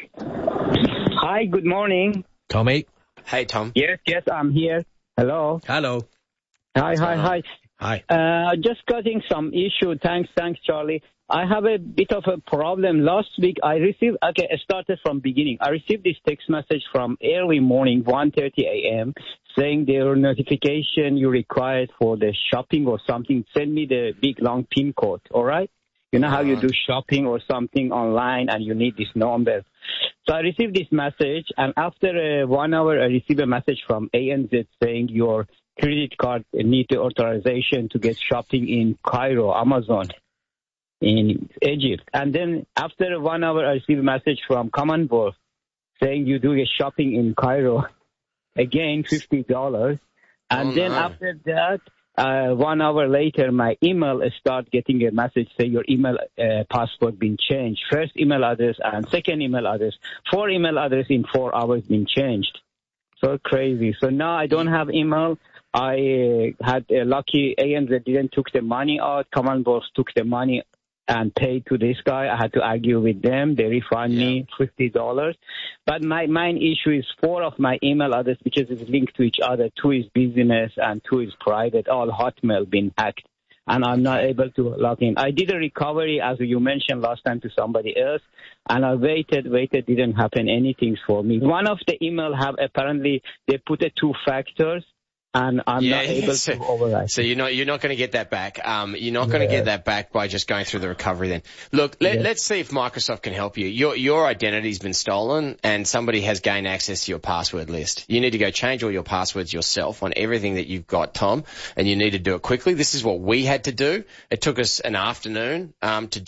Hi, good morning. Tommy. Hey, Tom. Yes, yes, I'm here. Hello. Hello. Hi, hi, hi. Hi. Uh, just getting some issue. Thanks, thanks, Charlie. I have a bit of a problem. Last week I received, okay, I started from beginning. I received this text message from early morning, one thirty a.m., saying their notification you required for the shopping or something. Send me the big long PIN code, all right? You know how you do shopping or something online and you need this number. So I received this message, and after uh, one hour I received a message from A N Z saying your credit card need the authorization to get shopping in Cairo, Amazon, in Egypt. And then after one hour I received a message from Commonwealth saying you do a shopping in Cairo, again fifty dollars. And Oh, then no. after that, uh, one hour later, my email start getting a message say your email uh, password been changed. First email address and second email address. Four email address in four hours been changed. So crazy. So now I don't have email. I uh, had a lucky A N Z didn't took the money out. Commonwealth took the money and paid to this guy. I had to argue with them. They refund me fifty dollars. But my main issue is four of my email address, which is linked to each other. Two is business and two is private. All Hotmail been hacked. And I'm not able to log in. I did a recovery, as you mentioned last time, to somebody else. And I waited, waited, didn't happen anything for me. One of the email have apparently, they put a two factors. And I'm Yeah, not able so, to override. So you're not you're not going to get that back. Um, you're not going to Yeah. get that back by just going through the recovery. Then look, let, Yeah. let's see if Microsoft can help you. Your your identity's been stolen, and somebody has gained access to your password list. You need to go change all your passwords yourself on everything that you've got, Tom, and you need to do it quickly. This is what we had to do. It took us an afternoon um, to do it.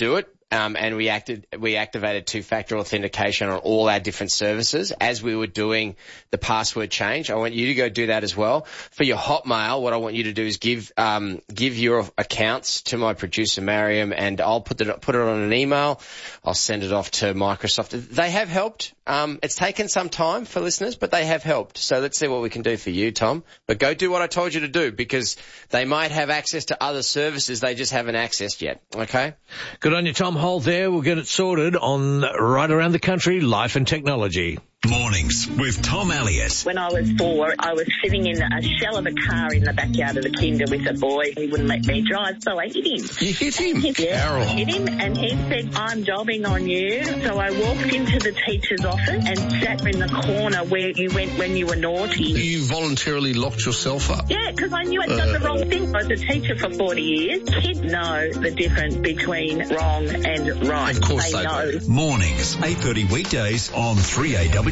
um, and we acted, we activated two-factor authentication on all our different services as we were doing the password change. I want you to go do that as well. For your Hotmail, what I want you to do is give um, give your accounts to my producer Mariam, and I'll put it put it on an email. I'll send it off to Microsoft. They have helped. Um, it's taken some time for listeners, but they have helped. So let's see what we can do for you, Tom. But go do what I told you to do, because they might have access to other services they just haven't accessed yet. Okay? Good on you, Tom. Hold there. We'll get it sorted on Right Around the Country, Life and Technology. Mornings with Tom Elliott. When I was four, I was sitting in a shell of a car in the backyard of the kinder with a boy. He wouldn't let me drive, so I hit him. You hit him? Yeah, Carol. I hit him, and he said, I'm dobbing on you. So I walked into the teacher's office and sat in the corner where you went when you were naughty. You voluntarily locked yourself up? Yeah, because I knew I'd done the wrong thing. I was a teacher for forty years. Kids know the difference between wrong and right. Of course they, they know. do. Mornings, eight thirty weekdays on three A W.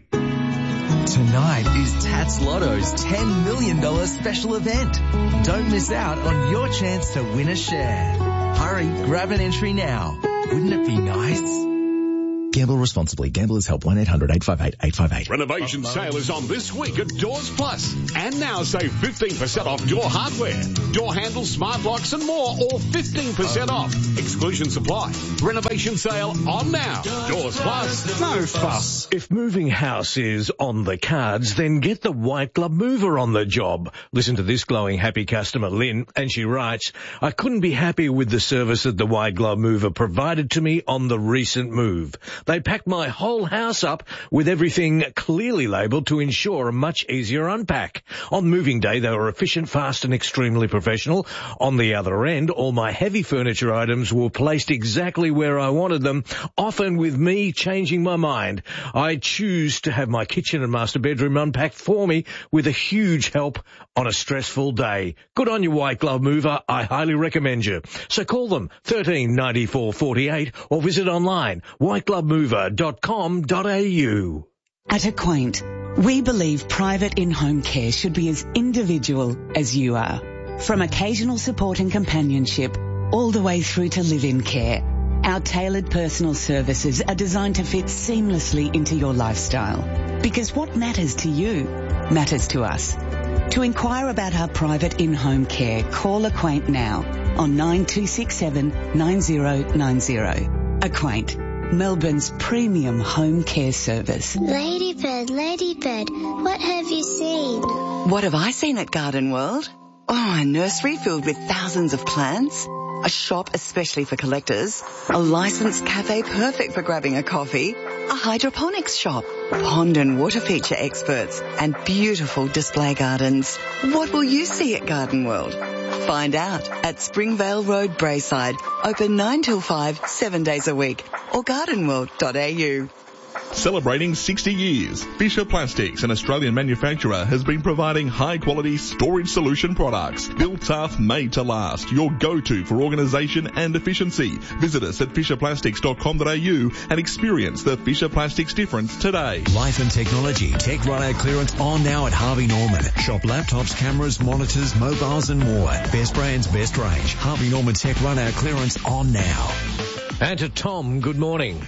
Tonight is Tats Lotto's ten million dollars special event. Don't miss out on your chance to win a share. Hurry, grab an entry now. Wouldn't it be nice? Gamble responsibly. Gamblers Help one eight hundred eight five eight eight five eight. Renovation sale is on this week at Doors Plus. And now save fifteen percent off door hardware, door handles, smart locks and more, all fifteen percent off. Exclusion supply. Renovation sale on now. Doors Plus. No fuss. If moving house is on the cards, then get the White Glove Mover on the job. Listen to this glowing happy customer, Lynn, and she writes, I couldn't be happier with the service that the White Glove Mover provided to me on the recent move. They packed my whole house up with everything clearly labelled to ensure a much easier unpack. On moving day, they were efficient, fast and extremely professional. On the other end, all my heavy furniture items were placed exactly where I wanted them, often with me changing my mind. I choose to have my kitchen and master bedroom unpacked for me with a huge help on a stressful day. Good on you, White Glove Mover. I highly recommend you. So call them thirteen ninety-four forty-eight or visit online white glove mover dot com dot a u. At Acquaint, we believe private in-home care should be as individual as you are. From occasional support and companionship, all the way through to live-in care, our tailored personal services are designed to fit seamlessly into your lifestyle. Because what matters to you matters to us. To inquire about our private in-home care, call Acquaint now on nine two six seven nine zero nine zero. Acquaint, Melbourne's premium home care service. Ladybird, Ladybird, what have you seen? What have I seen at Garden World? Oh, a nursery filled with thousands of plants. A shop especially for collectors. A licensed cafe perfect for grabbing a coffee. A hydroponics shop. Pond and water feature experts. And beautiful display gardens. What will you see at Garden World? Find out at Springvale Road, Braeside. Open nine till five, seven days a week. Or garden world dot a u. Celebrating sixty years, Fisher Plastics, an Australian manufacturer, has been providing high-quality storage solution products. Built tough, made to last. Your go-to for organisation and efficiency. Visit us at fisher plastics dot com dot a u and experience the Fisher Plastics difference today. Life and Technology. Tech Run Out clearance on now at Harvey Norman. Shop laptops, cameras, monitors, mobiles and more. Best brands, best range. Harvey Norman Tech Run Out clearance on now. And to Tom, good morning.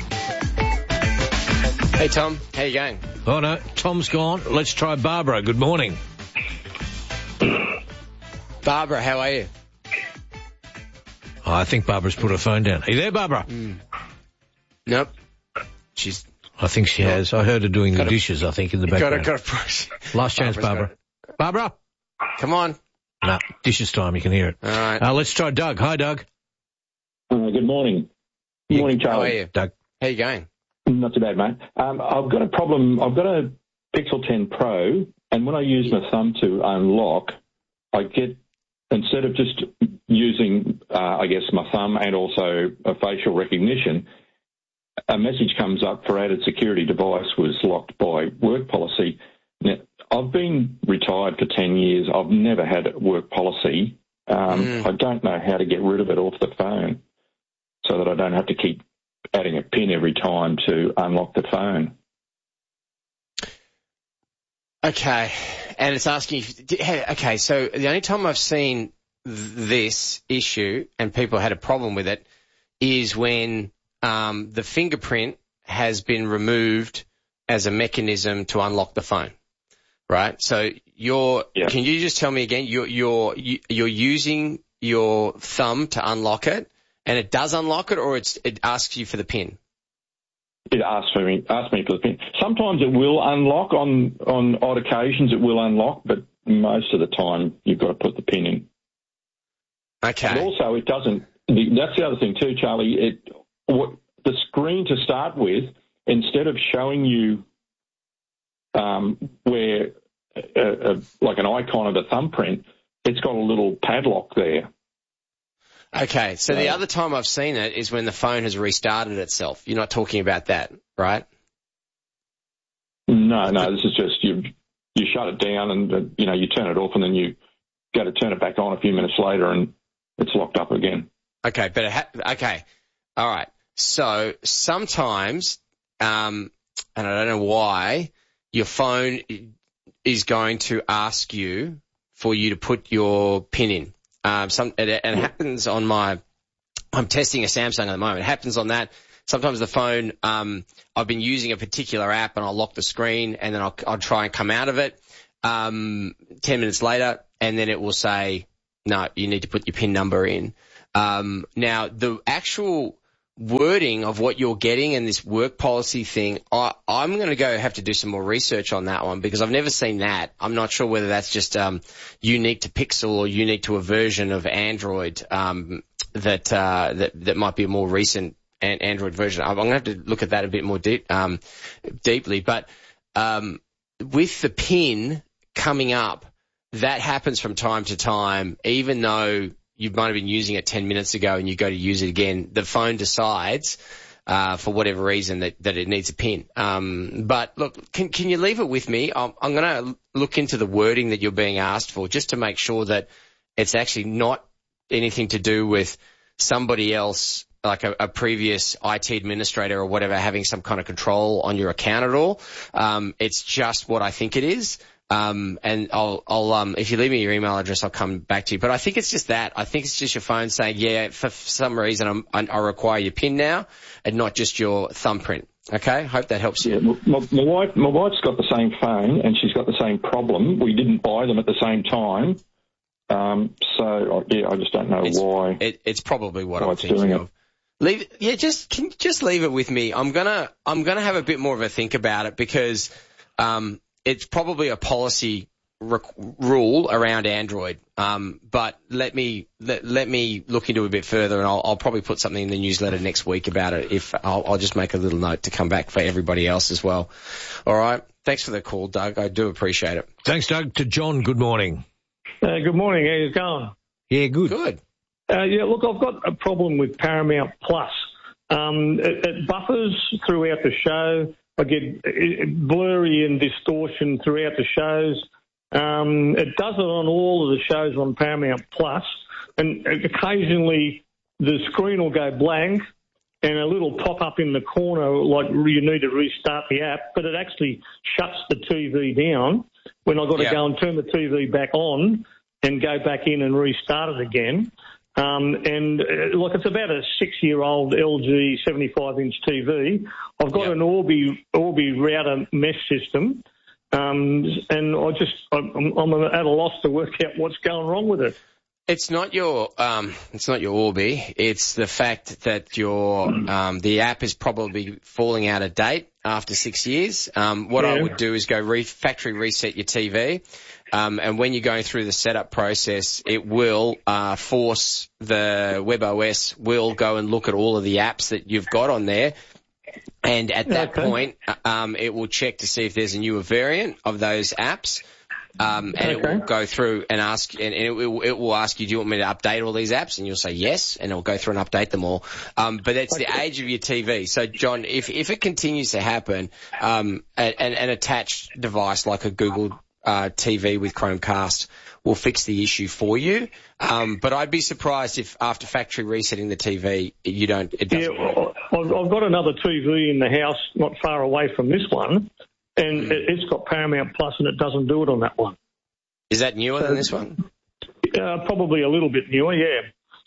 Hey, Tom. How you going? Oh, no. Tom's gone. Let's try Barbara. Good morning. Barbara, how are you? Oh, I think Barbara's put her phone down. Are you there, Barbara? Mm. Nope. She's... I think she has. I heard her doing the Got dishes, I think, in the Got background. to, got to push. Last chance, Barbara's Barbara. got it. Barbara? Come on. No, dishes time. You can hear it. All right. Uh, let's try Doug. Hi, Doug. Uh, good morning. Good morning, Charlie. How are you? Doug. How you going? Not too bad, mate. Um, I've got a problem. I've got a Pixel ten Pro, and when I use my thumb to unlock, I get, instead of just using, uh, I guess, my thumb and also a facial recognition, a message comes up for added security device was locked by work policy. Now, I've been retired for ten years. I've never had a work policy. Um, mm. I don't know how to get rid of it off the phone so that I don't have to keep adding a PIN every time to unlock the phone. Okay, and it's asking you, okay, so the only time I've seen this issue and people had a problem with it is when um, the fingerprint has been removed as a mechanism to unlock the phone, right? So you're, yeah. can you just tell me again, you're, you're, you're using your thumb to unlock it, and it does unlock it, or it's, it asks you for the PIN? It asks for me, asks me for the PIN. Sometimes it will unlock on, on odd occasions it will unlock, but most of the time you've got to put the PIN in. Okay. But also it doesn't, the, that's the other thing too, Charlie, it, what, the screen to start with, instead of showing you um, where, uh, uh, like an icon of the thumbprint, it's got a little padlock there. Okay, so the other time I've seen it is when the phone has restarted itself. You're not talking about that, right? No, no, this is just you you shut it down and, uh, you know, you turn it off and then you go to turn it back on a few minutes later and it's locked up again. Okay, but it ha- okay, all right. So sometimes, um, and I don't know why, your phone is going to ask you for you to put your PIN in. Um, some, and it, it happens on my, I'm testing a Samsung at the moment. It happens on that. Sometimes the phone, um, I've been using a particular app and I'll lock the screen and then I'll, I'll try and come out of it, um, ten minutes later, and then it will say, no, you need to put your PIN number in. Um, now the actual wording of what you're getting and this work policy thing, I, I'm going to go have to do some more research on that one because I've never seen that. I'm not sure whether that's just um, unique to Pixel or unique to a version of Android um, that, uh, that that might be a more recent an- Android version. I'm going to have to look at that a bit more deep, um, deeply. But um, with the PIN coming up, that happens from time to time, even though you might have been using it ten minutes ago and you go to use it again, the phone decides, uh, for whatever reason that, that it needs a PIN. Um, but look, can, can you leave it with me? I'm, I'm going to look into the wording that you're being asked for just to make sure that it's actually not anything to do with somebody else, like a, a previous I T administrator or whatever, having some kind of control on your account at all. Um, it's just what I think it is. Um, and I'll, I'll, um, if you leave me your email address, I'll come back to you. But I think it's just that. I think it's just your phone saying, yeah, for some reason I'm, I, I require your PIN now and not just your thumbprint. Okay? Hope that helps you. Yeah, my, my wife, my wife's got the same phone and she's got the same problem. We didn't buy them at the same time. Um, so yeah, I just don't know it's, why. It, it's probably what why I'm it's thinking doing of. it. Leave, yeah, just, can, just leave it with me. I'm gonna, I'm gonna have a bit more of a think about it because, um, it's probably a policy rec- rule around Android. Um, but let me, let, let me look into it a bit further and I'll, I'll probably put something in the newsletter next week about it. If I'll, I'll just make a little note to come back for everybody else as well. All right. Thanks for the call, Doug. I do appreciate it. Thanks, Doug. To John, good morning. Uh, good morning. How you going? Yeah, good. Good. Uh, yeah, look, I've got a problem with Paramount Plus. Um, it, it buffers throughout the show. I get it, blurry and distortion throughout the shows. Um, it does it on all of the shows on Paramount Plus, and occasionally the screen will go blank and a little pop-up in the corner like you need to restart the app, but it actually shuts the T V down when I've got to yeah. go and turn the T V back on and go back in and restart it again. Um, and uh, look, it's about a six-year-old L G seventy-five inch T V. I've got yep. an Orbi Orbi router mesh system, um, and I just I'm, I'm at a loss to work out what's going wrong with it. It's not your um, it's not your Orbi. It's the fact that your um, the app is probably falling out of date after six years. Um, what yeah. I would do is go re- factory reset your T V. Um, and when you're going through the setup process, it will uh, force the WebOS will go and look at all of the apps that you've got on there. And at that okay. point, um, it will check to see if there's a newer variant of those apps. Um, and okay. it will go through and ask, and it will, it will ask you, do you want me to update all these apps? And you'll say yes, and it'll go through and update them all. Um, but it's okay. the age of your T V. So, John, if, if it continues to happen, um, an, an attached device like a Google Uh, T V with Chromecast will fix the issue for you. Um, but I'd be surprised if after factory resetting the T V, you don't, it doesn't yeah, work. I've got another T V in the house not far away from this one, and mm. it's got Paramount Plus and it doesn't do it on that one. Is that newer so, than this one? Uh, probably a little bit newer, yeah.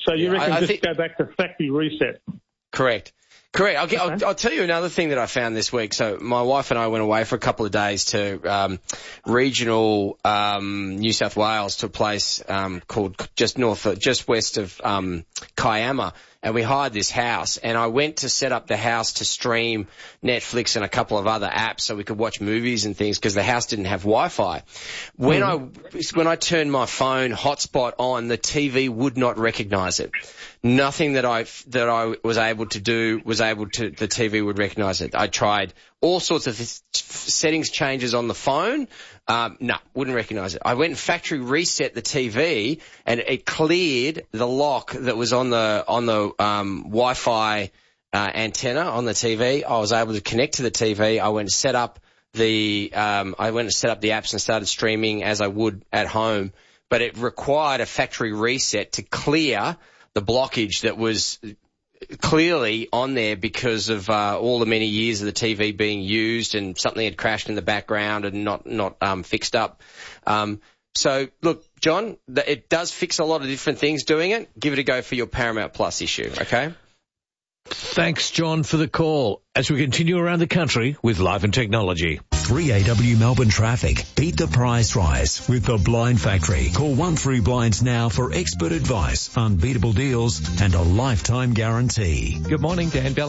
So you Yeah, reckon I- I just think- go back to factory reset? Correct. Correct. I'll, get, I'll, I'll tell you another thing that I found this week. So my wife and I went away for a couple of days to um, regional um, New South Wales, to a place um, called just north, of, just west of um, Kiama, and we hired this house. And I went to set up the house to stream Netflix and a couple of other apps so we could watch movies and things because the house didn't have Wi-Fi. When mm. I when I turned my phone hotspot on, the T V would not recognise it. Nothing that I that I was able to do was able to the T V would recognise it. I tried all sorts of settings changes on the phone. Um, no, wouldn't recognise it. I went and factory reset the T V and it cleared the lock that was on the on the um, Wi-Fi uh, antenna on the T V. I was able to connect to the T V. I went and set up the um, I went and set up the apps and started streaming as I would at home. But it required a factory reset to clear the blockage that was clearly on there because of uh, all the many years of the T V being used and something had crashed in the background and not not um, fixed up. Um, so, look, John, th- it does fix a lot of different things doing it. Give it a go for your Paramount Plus issue, okay? Thanks, John, for the call. As we continue around the country with Live and Technology. three A W Melbourne traffic. Beat the price rise with the Blind Factory. Call one three blinds now for expert advice, unbeatable deals and a lifetime guarantee. Good morning, Dan Bell.